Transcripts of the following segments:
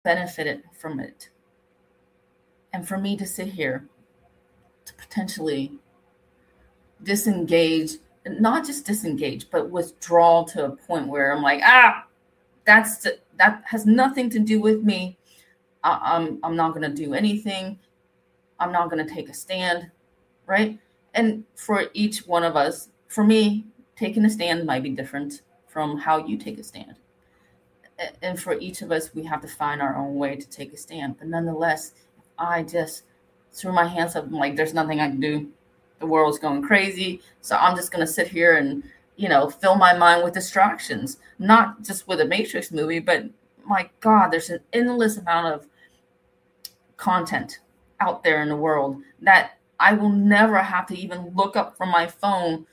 benefited from it. And for me to sit here to potentially disengage, not just disengage, but withdraw to a point where I'm like, that has nothing to do with me. I'm not going to do anything. I'm not going to take a stand, right? And for each one of us, for me, taking a stand might be different from how you take a stand. And for each of us, we have to find our own way to take a stand. But nonetheless, I just threw my hands up. I'm like, there's nothing I can do. The world's going crazy. So I'm just going to sit here and, fill my mind with distractions, not just with a Matrix movie, but my God, there's an endless amount of content out there in the world that I will never have to even look up from my phone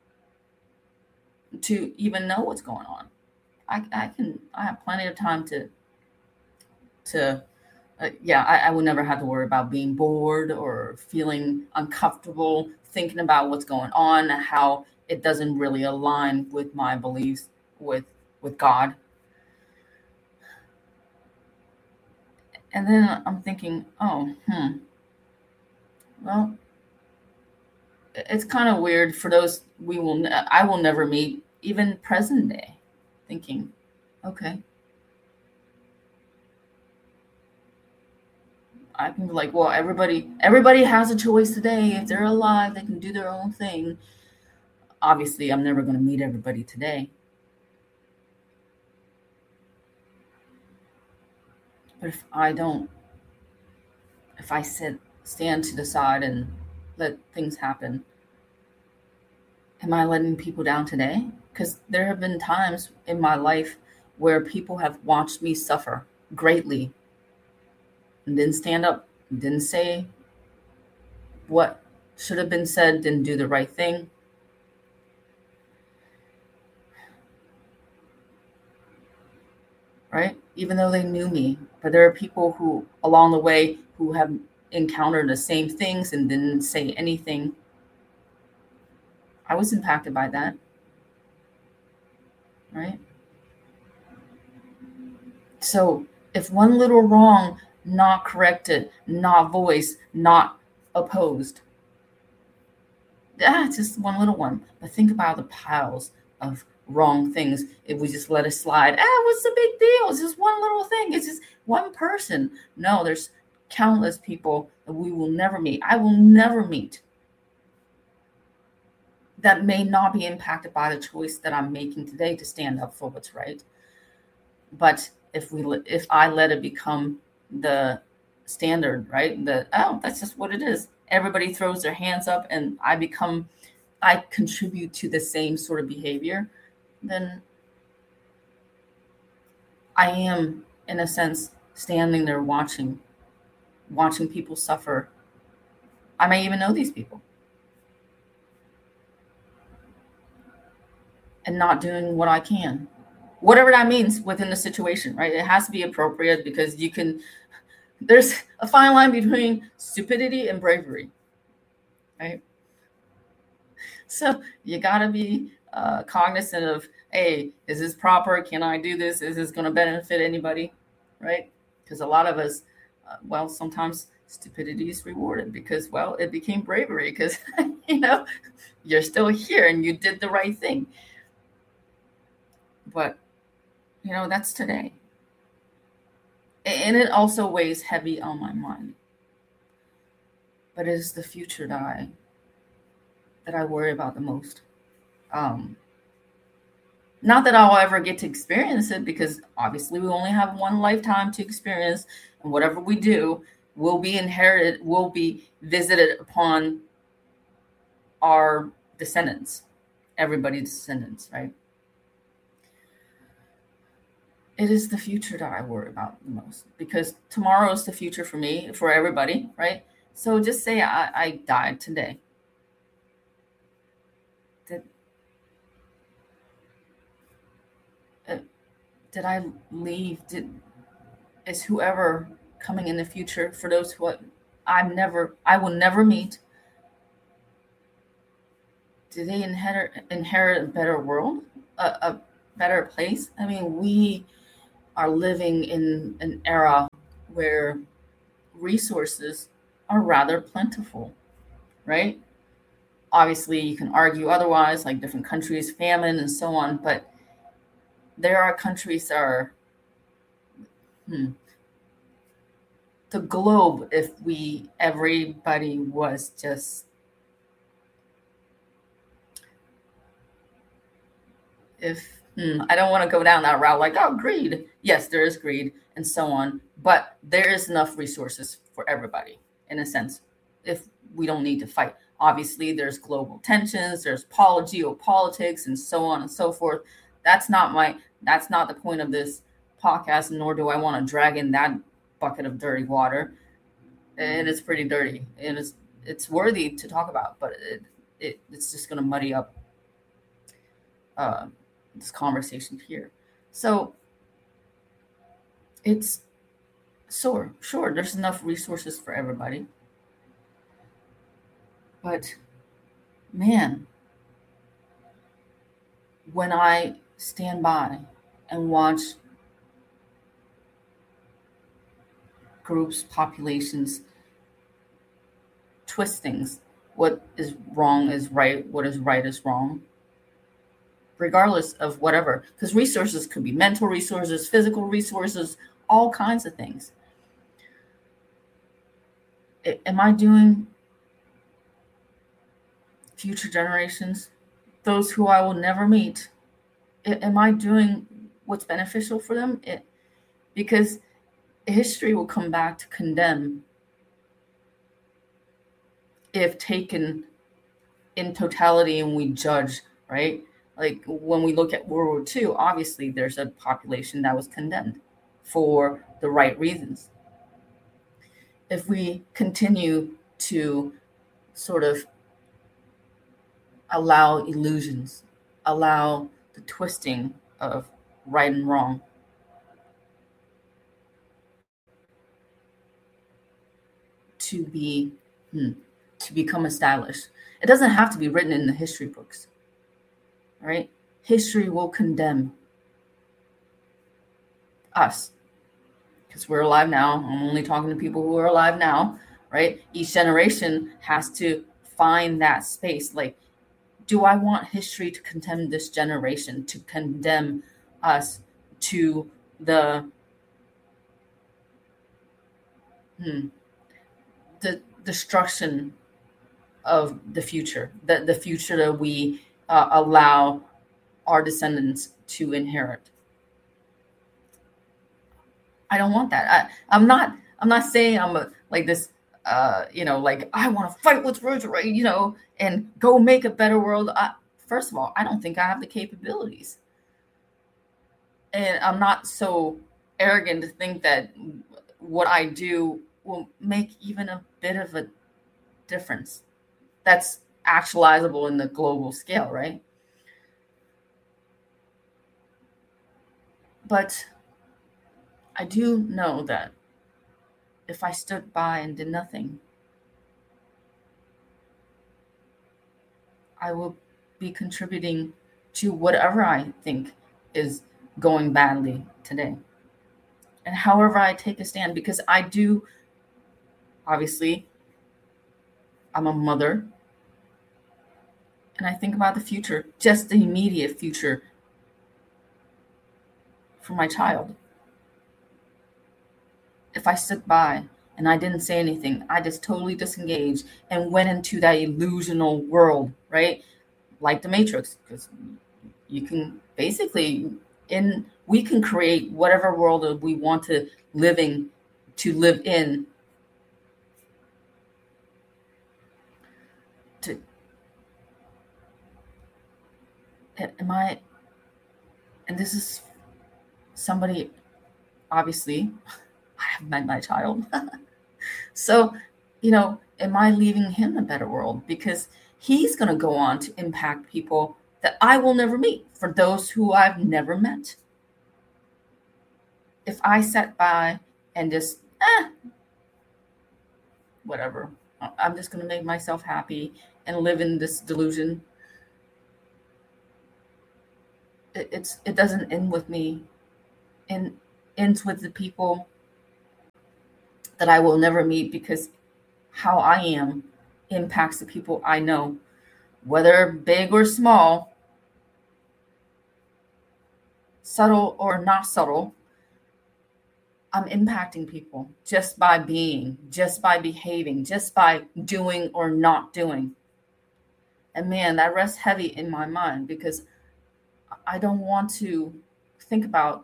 to even know what's going on. I have plenty of time I will never have to worry about being bored or feeling uncomfortable thinking about what's going on, how it doesn't really align with my beliefs with God. And then I'm thinking, well, it's kind of weird for those I will never meet, even present day, thinking, okay, I can be like, well, everybody has a choice today. If they're alive, they can do their own thing. Obviously, I'm never going to meet everybody today. But if I stand to the side and let things happen, am I letting people down today? Because there have been times in my life where people have watched me suffer greatly and didn't stand up, didn't say what should have been said, didn't do the right thing. Right? Even though they knew me. But there are people who, along the way, who have encountered the same things and didn't say anything. I was impacted by that. Right? So if one little wrong, not corrected, not voiced, not opposed, it's just one little one. But think about the piles of wrong things if we just let it slide. What's the big deal? It's just one little thing. It's just one person. No, there's countless people that we will never meet. I will never meet that may not be impacted by the choice that I'm making today to stand up for what's right. But if I let it become the standard, right? That's just what it is. Everybody throws their hands up and I contribute to the same sort of behavior, then I am, in a sense, standing there watching people suffer. I may even know these people. And not doing what I can. Whatever that means within the situation, right? It has to be appropriate because there's a fine line between stupidity and bravery, right? So you got to be cognizant of, hey, is this proper? Can I do this? Is this going to benefit anybody, right? Because a lot of us, sometimes stupidity is rewarded because, it became bravery because, you're still here and you did the right thing. But, that's today. And it also weighs heavy on my mind. But it is the future that I worry about the most. Not that I'll ever get to experience it, because obviously we only have one lifetime to experience, and whatever we do will be inherited, will be visited upon our descendants, everybody's descendants, right? It is the future that I worry about the most, because tomorrow is the future for me, for everybody, right? So just say I died today. Did I leave? Is whoever coming in the future, for those who I will never meet, do they inherit a better world, a better place? I mean, we are living in an era where resources are rather plentiful, right? Obviously, you can argue otherwise, like different countries, famine, and so on, but there are countries that are the globe. If everybody was just, if I don't want to go down that route, like, oh, greed. Yes, there is greed and so on, but there is enough resources for everybody in a sense. If we don't need to fight, obviously, there's global tensions, there's geopolitics, and so on and so forth. That's not the point of this podcast, nor do I want to drag in that bucket of dirty water. And it's pretty dirty. It's worthy to talk about, but it's just going to muddy up uh, this conversation here. So it's sure there's enough resources for everybody, but man, when I stand by and watch groups, populations twist things, what is wrong is right, what is right is wrong, regardless of whatever, because resources could be mental resources, physical resources, all kinds of things. Am I doing future generations, those who I will never meet, am I doing what's beneficial for them? Because history will come back to condemn if taken in totality and we judge, right? Like when we look at World War II, obviously there's a population that was condemned for the right reasons. If we continue to sort of allow illusions, allow the twisting of right and wrong, to become established. It doesn't have to be written in the history books, right? History will condemn us because we're alive now. I'm only talking to people who are alive now, right? Each generation has to find that space. Like, do I want history to condemn this generation, to condemn us to the destruction of the future, the future that we allow our descendants to inherit? I don't want that. I'm not saying I'm like this, like I want to fight with Roger, right? And go make a better world. First of all, I don't think I have the capabilities. And I'm not so arrogant to think that what I do will make even a bit of a difference that's actualizable in the global scale, right? But I do know that if I stood by and did nothing, I will be contributing to whatever I think is going badly today. And however I take a stand, because I do, obviously, I'm a mother, and I think about the future, just the immediate future for my child. If I stood by and I didn't say anything, I just totally disengaged and went into that illusional world, right? Like the Matrix, because you can basically, we can create whatever world we want to live in. And this is somebody, obviously, I have met my child. So, am I leaving him a better world? Because he's going to go on to impact people that I will never meet, for those who I've never met. If I sat by and just, whatever, I'm just going to make myself happy and live in this delusion, it doesn't end with me. And ends with the people that I will never meet, because how I am impacts the people I know, whether big or small, subtle or not subtle. I'm impacting people just by being, just by behaving, just by doing or not doing. And man, that rests heavy in my mind, because I don't want to think about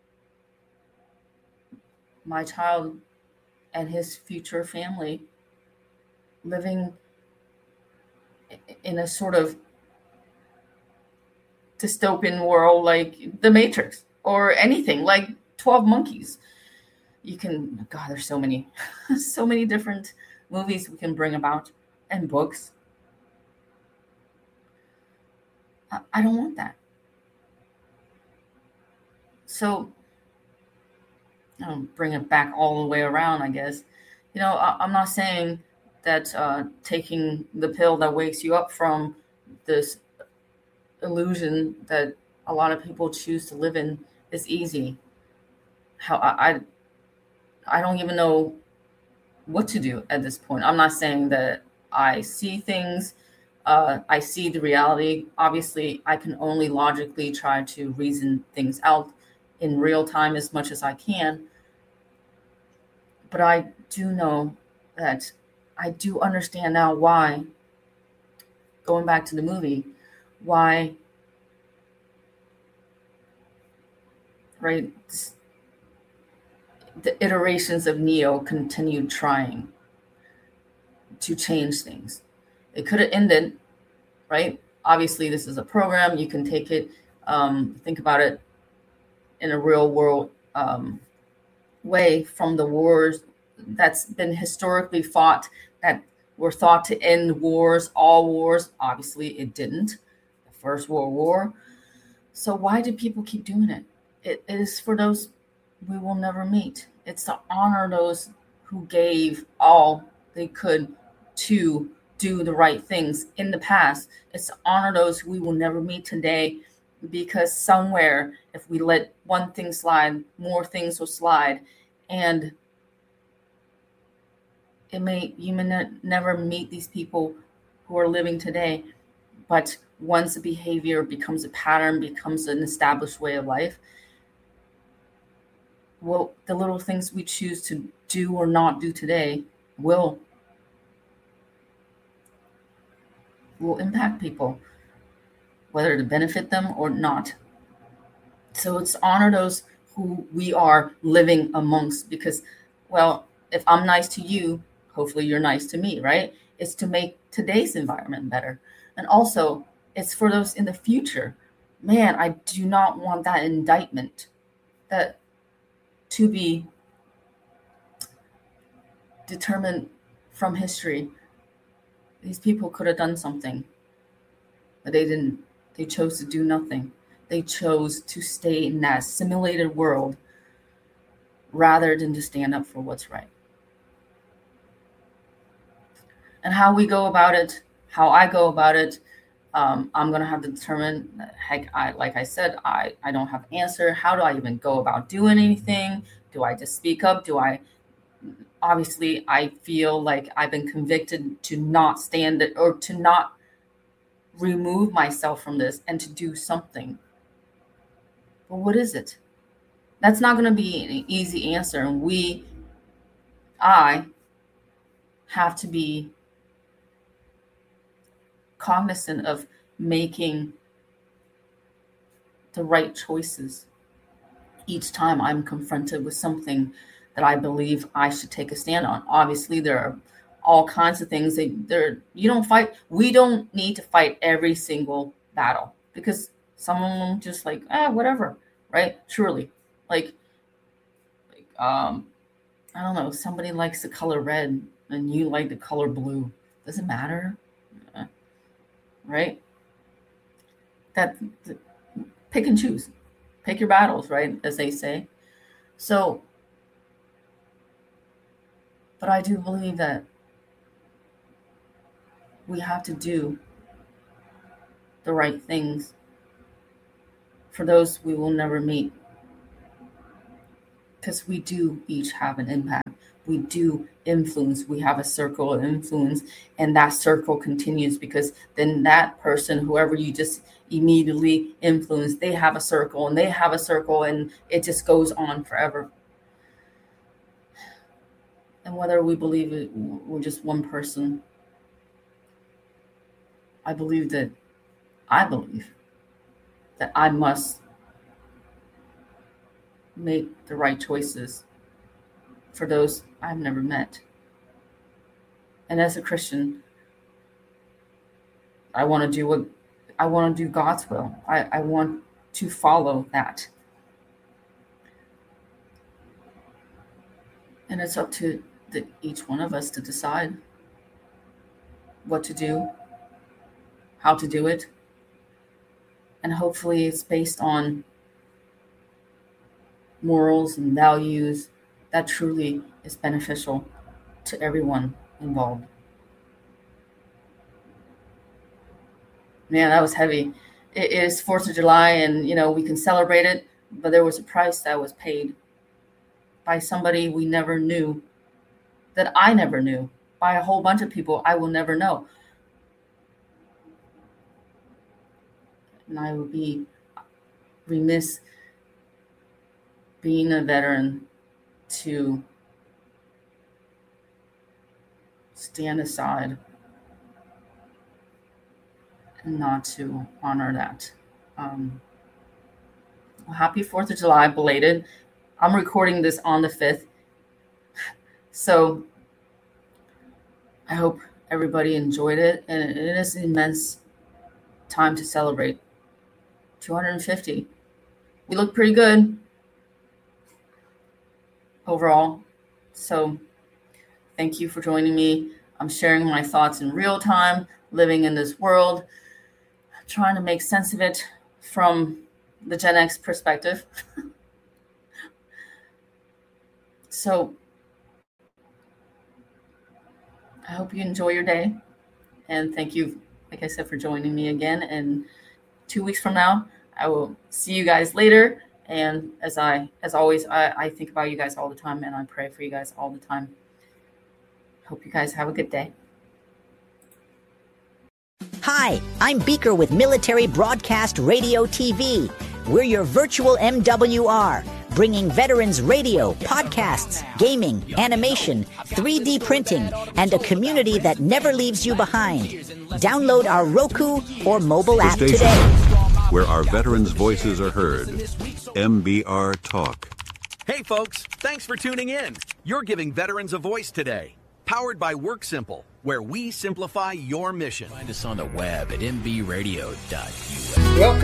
my child and his future family living in a sort of dystopian world like The Matrix or anything like 12 Monkeys. God, there's so many, so many different movies we can bring about, and books. I don't want that. So I'll bring it back all the way around, I guess. I'm not saying that taking the pill that wakes you up from this illusion that a lot of people choose to live in is easy. How I don't even know what to do at this point. I'm not saying that I see things, I see the reality. Obviously, I can only logically try to reason things out in real time as much as I can. But I do know that I do understand now why, going back to the movie, why, right, the iterations of Neo continued trying to change things. It could have ended, right? Obviously, this is a program. You can take it, think about it in a real world way, from the wars that's been historically fought, that were thought to end wars, all wars. Obviously, it didn't. The First World War. So why do people keep doing it? It is for those we will never meet. It's to honor those who gave all they could to do the right things in the past. It's to honor those we will never meet today, because somewhere, if we let one thing slide, more things will slide. And you may never meet these people who are living today, but once a behavior becomes a pattern, becomes an established way of life, well, the little things we choose to do or not do today will impact people, whether to benefit them or not. So it's honor those who we are living amongst, because, well, if I'm nice to you, hopefully you're nice to me, right? It's to make today's environment better. And also, it's for those in the future. Man, I do not want that indictment that to be determined from history. These people could have done something, but they didn't. They chose to do nothing. They chose to stay in that simulated world rather than to stand up for what's right. And how we go about it, how I go about it, I'm going to have to determine. Heck, like I said, I don't have an answer. How do I even go about doing anything? Do I just speak up? Obviously, I feel like I've been convicted to not stand it, or to not remove myself from this, and to do something. But what is it? That's not going to be an easy answer. And I have to be cognizant of making the right choices each time I'm confronted with something that I believe I should take a stand on. Obviously, there are all kinds of things you don't fight. We don't need to fight every single battle, because some of them just like, whatever, right? Truly, like I don't know, somebody likes the color red and you like the color blue. Does it matter? Right? That pick and choose. Pick your battles, right? As they say. So, but I do believe that we have to do the right things for those we will never meet. because we do each have an impact. We do influence. We have a circle of influence, and that circle continues, because then that person, whoever you just immediately influence, they have a circle and they have a circle, and it just goes on forever. And whether we believe it, we're just one person, I believe that I must make the right choices for those I've never met. And as a Christian, I want to do God's will. I want to follow that. And it's up to each one of us to decide what to do, how to do it. And hopefully it's based on morals and values that truly is beneficial to everyone involved. Man, that was heavy. It is 4th of July, and we can celebrate it, but there was a price that was paid by somebody we never knew, that I never knew, by a whole bunch of people I will never know. And I would be remiss, being a veteran, to stand aside and not to honor that. Happy 4th of July, belated. I'm recording this on the 5th. So I hope everybody enjoyed it. And it is an immense time to celebrate. 250. We look pretty good overall. So thank you for joining me. I'm sharing my thoughts in real time, living in this world, trying to make sense of it from the Gen X perspective. So I hope you enjoy your day. And thank you, like I said, for joining me again. And 2 weeks from now, I will see you guys later. And as always, I think about you guys all the time, and I pray for you guys all the time. Hope you guys have a good day. Hi, I'm Beaker with Military Broadcast Radio TV. We're your virtual MWR, bringing veterans radio, podcasts, gaming, animation, 3D printing, and a community that never leaves you behind. Download our Roku or mobile app today. Where our veterans' voices are heard. MBR Talk. Hey folks, thanks for tuning in. You're giving veterans a voice today. Powered by WorkSimple, where we simplify your mission. Find us on the web at mbradio.us. Welcome.